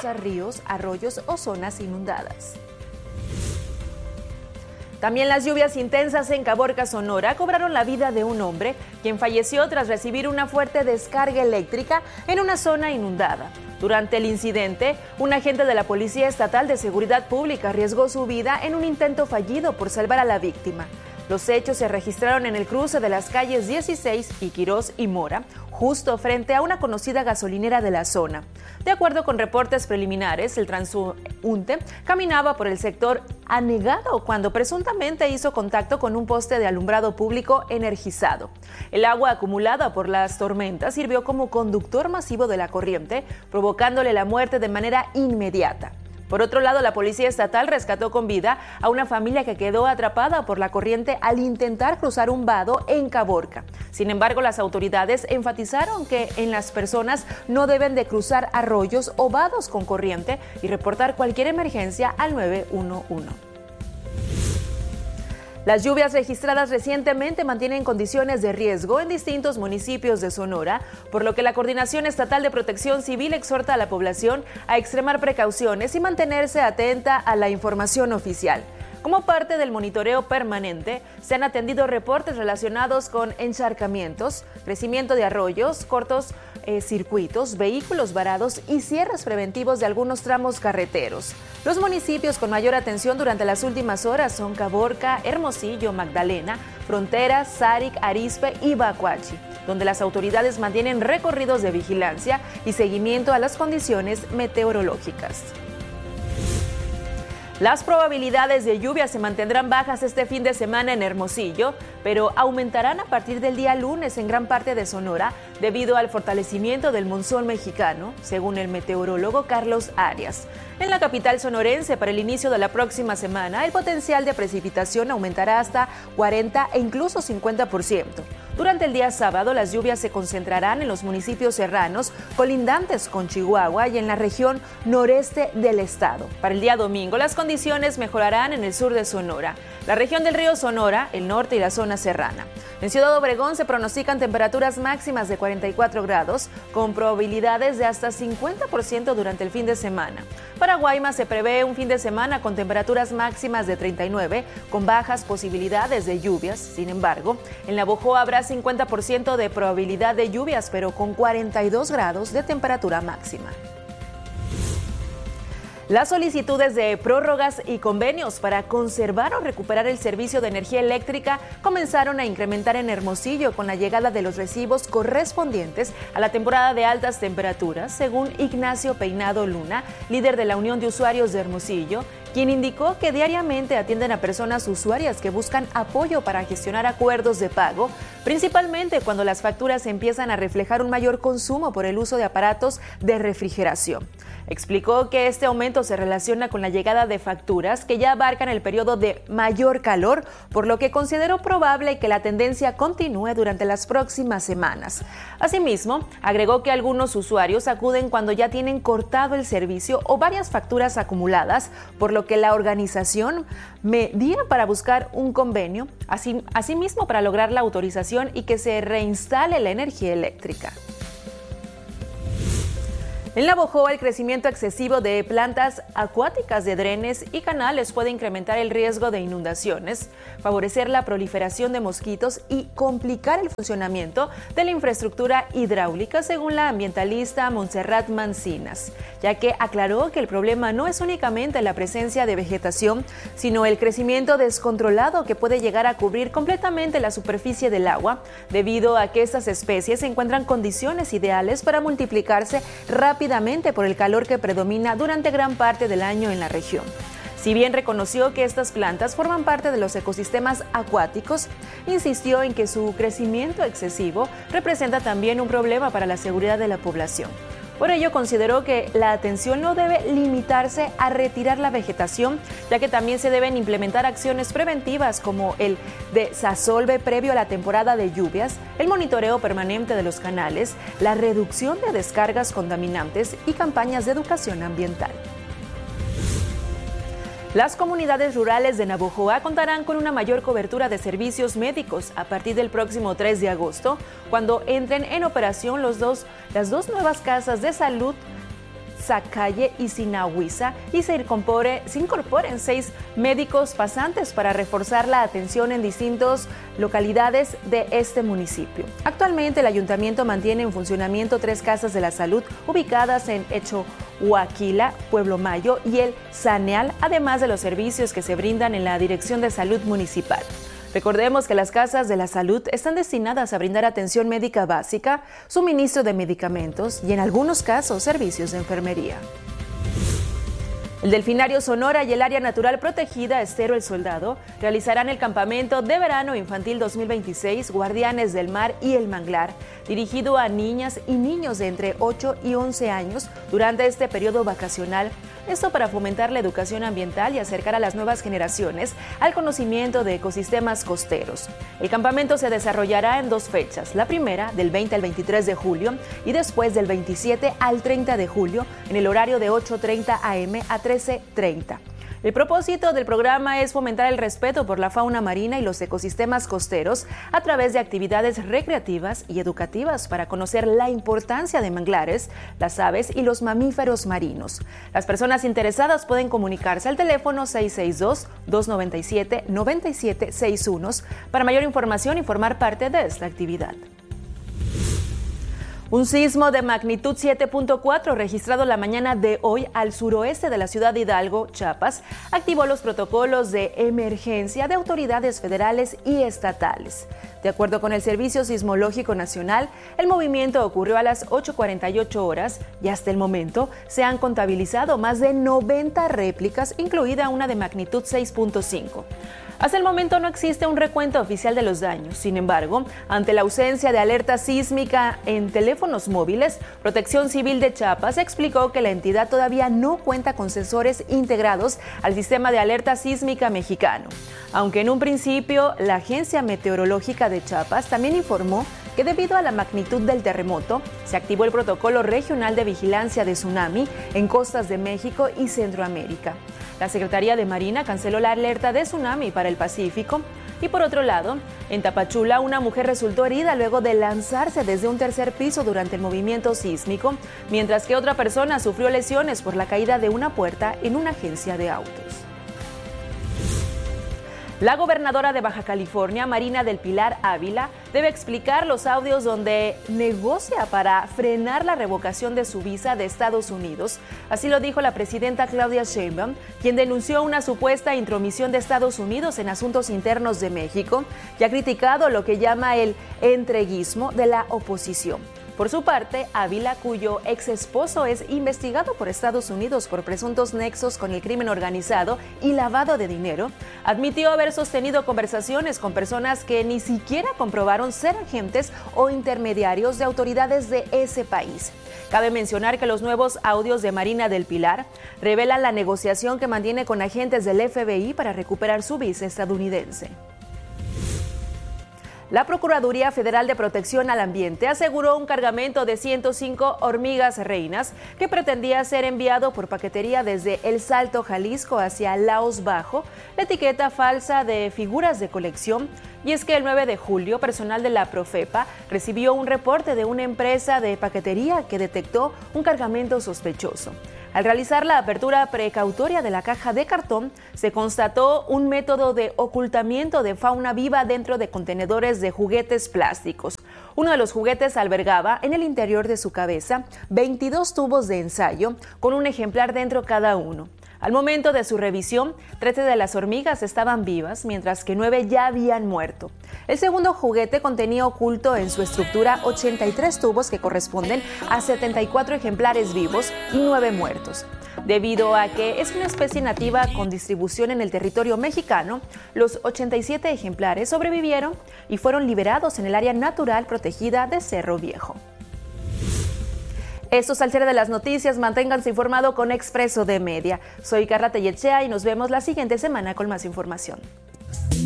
cruzar ríos, arroyos o zonas inundadas. También las lluvias intensas en Caborca, Sonora, cobraron la vida de un hombre, quien falleció tras recibir una fuerte descarga eléctrica en una zona inundada. Durante el incidente, un agente de la Policía Estatal de Seguridad Pública arriesgó su vida en un intento fallido por salvar a la víctima. Los hechos se registraron en el cruce de las calles 16 y Quirós y Mora, justo frente a una conocida gasolinera de la zona. De acuerdo con reportes preliminares, el transeúnte caminaba por el sector anegado cuando presuntamente hizo contacto con un poste de alumbrado público energizado. El agua acumulada por las tormentas sirvió como conductor masivo de la corriente, provocándole la muerte de manera inmediata. Por otro lado, la Policía Estatal rescató con vida a una familia que quedó atrapada por la corriente al intentar cruzar un vado en Caborca. Sin embargo, las autoridades enfatizaron que las personas no deben de cruzar arroyos o vados con corriente y reportar cualquier emergencia al 911. Las lluvias registradas recientemente mantienen condiciones de riesgo en distintos municipios de Sonora, por lo que la Coordinación Estatal de Protección Civil exhorta a la población a extremar precauciones y mantenerse atenta a la información oficial. Como parte del monitoreo permanente, se han atendido reportes relacionados con encharcamientos, crecimiento de arroyos, cortos circuitos, vehículos varados y cierres preventivos de algunos tramos carreteros. Los municipios con mayor atención durante las últimas horas son Caborca, Hermosillo, Magdalena, Fronteras, Sáric, Arizpe y Bacuachi, donde las autoridades mantienen recorridos de vigilancia y seguimiento a las condiciones meteorológicas. Las probabilidades de lluvia se mantendrán bajas este fin de semana en Hermosillo, pero aumentarán a partir del día lunes en gran parte de Sonora debido al fortalecimiento del monzón mexicano, según el meteorólogo Carlos Arias. En la capital sonorense, para el inicio de la próxima semana, el potencial de precipitación aumentará hasta 40 e incluso 50%. Durante el día sábado, las lluvias se concentrarán en los municipios serranos colindantes con Chihuahua y en la región noreste del estado. Para el día domingo, las condiciones mejorarán en el sur de Sonora, la región del río Sonora, el norte y la zona serrana. En Ciudad Obregón se pronostican temperaturas máximas de 44 grados, con probabilidades de hasta 50% durante el fin de semana. Para Guaymas se prevé un fin de semana con temperaturas máximas de 39, con bajas posibilidades de lluvias. Sin embargo, en Navojoa habrá 50% de probabilidad de lluvias, pero con 42 grados de temperatura máxima. Las solicitudes de prórrogas y convenios para conservar o recuperar el servicio de energía eléctrica comenzaron a incrementar en Hermosillo con la llegada de los recibos correspondientes a la temporada de altas temperaturas, según Ignacio Peinado Luna, líder de la Unión de Usuarios de Hermosillo, quien indicó que diariamente atienden a personas usuarias que buscan apoyo para gestionar acuerdos de pago, principalmente cuando las facturas empiezan a reflejar un mayor consumo por el uso de aparatos de refrigeración. Explicó que este aumento se relaciona con la llegada de facturas que ya abarcan el periodo de mayor calor, por lo que consideró probable que la tendencia continúe durante las próximas semanas. Asimismo, agregó que algunos usuarios acuden cuando ya tienen cortado el servicio o varias facturas acumuladas, por lo que la organización medía para buscar un convenio, asimismo para lograr la autorización y que se reinstale la energía eléctrica. En Navojoa, el crecimiento excesivo de plantas acuáticas de drenes y canales puede incrementar el riesgo de inundaciones, favorecer la proliferación de mosquitos y complicar el funcionamiento de la infraestructura hidráulica, según la ambientalista Montserrat Mancinas, ya que aclaró que el problema no es únicamente la presencia de vegetación, sino el crecimiento descontrolado que puede llegar a cubrir completamente la superficie del agua, debido a que estas especies encuentran condiciones ideales para multiplicarse rápidamente por el calor que predomina durante gran parte del año en la región. Si bien reconoció que estas plantas forman parte de los ecosistemas acuáticos, insistió en que su crecimiento excesivo representa también un problema para la seguridad de la población. Por ello, consideró que la atención no debe limitarse a retirar la vegetación, ya que también se deben implementar acciones preventivas como el desasolve previo a la temporada de lluvias, el monitoreo permanente de los canales, la reducción de descargas contaminantes y campañas de educación ambiental. Las comunidades rurales de Navojoa contarán con una mayor cobertura de servicios médicos a partir del próximo 3 de agosto, cuando entren en operación las dos nuevas casas de salud Zacalle y Sinahuiza y se incorporen 6 médicos pasantes para reforzar la atención en distintas localidades de este municipio. Actualmente el ayuntamiento mantiene en funcionamiento 3 casas de la salud ubicadas en Echohuaquila, Pueblo Mayo y el Saneal, además de los servicios que se brindan en la Dirección de Salud Municipal. Recordemos que las casas de la salud están destinadas a brindar atención médica básica, suministro de medicamentos y en algunos casos servicios de enfermería. El Delfinario Sonora y el Área Natural Protegida Estero El Soldado realizarán el Campamento de Verano Infantil 2026 Guardianes del Mar y el Manglar, dirigido a niñas y niños de entre 8 y 11 años durante este periodo vacacional. Esto para fomentar la educación ambiental y acercar a las nuevas generaciones al conocimiento de ecosistemas costeros. El campamento se desarrollará en 2 fechas, la primera del 20 al 23 de julio y después del 27 al 30 de julio en el horario de 8:30 a.m. a 13:30. El propósito del programa es fomentar el respeto por la fauna marina y los ecosistemas costeros a través de actividades recreativas y educativas para conocer la importancia de manglares, las aves y los mamíferos marinos. Las personas interesadas pueden comunicarse al teléfono 662-297-9761 para mayor información y formar parte de esta actividad. Un sismo de magnitud 7.4 registrado la mañana de hoy al suroeste de la ciudad de Hidalgo, Chiapas, activó los protocolos de emergencia de autoridades federales y estatales. De acuerdo con el Servicio Sismológico Nacional, el movimiento ocurrió a las 8:48 horas y hasta el momento se han contabilizado más de 90 réplicas, incluida una de magnitud 6.5. Hasta el momento no existe un recuento oficial de los daños. Sin embargo, ante la ausencia de alerta sísmica en teléfonos móviles, Protección Civil de Chiapas explicó que la entidad todavía no cuenta con sensores integrados al sistema de alerta sísmica mexicano. Aunque en un principio la Agencia Meteorológica de Chiapas también informó que debido a la magnitud del terremoto, se activó el protocolo regional de vigilancia de tsunami en costas de México y Centroamérica. La Secretaría de Marina canceló la alerta de tsunami para el Pacífico. Y por otro lado, en Tapachula, una mujer resultó herida luego de lanzarse desde un 3er piso durante el movimiento sísmico, mientras que otra persona sufrió lesiones por la caída de una puerta en una agencia de autos. La gobernadora de Baja California, Marina del Pilar Ávila, debe explicar los audios donde negocia para frenar la revocación de su visa de Estados Unidos. Así lo dijo la presidenta Claudia Sheinbaum, quien denunció una supuesta intromisión de Estados Unidos en asuntos internos de México y ha criticado lo que llama el entreguismo de la oposición. Por su parte, Ávila, cuyo ex esposo es investigado por Estados Unidos por presuntos nexos con el crimen organizado y lavado de dinero, admitió haber sostenido conversaciones con personas que ni siquiera comprobaron ser agentes o intermediarios de autoridades de ese país. Cabe mencionar que los nuevos audios de Marina del Pilar revelan la negociación que mantiene con agentes del FBI para recuperar su visa estadounidense. La Procuraduría Federal de Protección al Ambiente aseguró un cargamento de 105 hormigas reinas que pretendía ser enviado por paquetería desde El Salto, Jalisco, hacia Laos Bajo, la etiqueta falsa de figuras de colección. Y es que el 9 de julio, personal de la Profepa recibió un reporte de una empresa de paquetería que detectó un cargamento sospechoso. Al realizar la apertura precautoria de la caja de cartón, se constató un método de ocultamiento de fauna viva dentro de contenedores de juguetes plásticos. Uno de los juguetes albergaba en el interior de su cabeza 22 tubos de ensayo con un ejemplar dentro cada uno. Al momento de su revisión, 13 de las hormigas estaban vivas, mientras que 9 ya habían muerto. El segundo juguete contenía oculto en su estructura 83 tubos que corresponden a 74 ejemplares vivos y 9 muertos. Debido a que es una especie nativa con distribución en el territorio mexicano, los 87 ejemplares sobrevivieron y fueron liberados en el área natural protegida de Cerro Viejo. Esto es al cierre de las noticias. Manténganse informado con Expreso de Media. Soy Carla Tellechea y nos vemos la siguiente semana con más información.